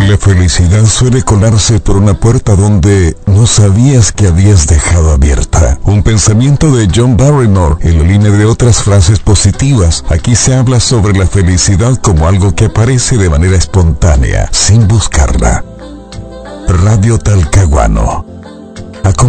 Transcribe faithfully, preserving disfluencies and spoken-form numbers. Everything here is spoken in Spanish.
La felicidad suele colarse por una puerta donde no sabías que habías dejado abierta. Un pensamiento de John Barrymore en la línea de otras frases positivas. Aquí se habla sobre la felicidad como algo que aparece de manera espontánea, sin buscarla. Radio Talcahuano.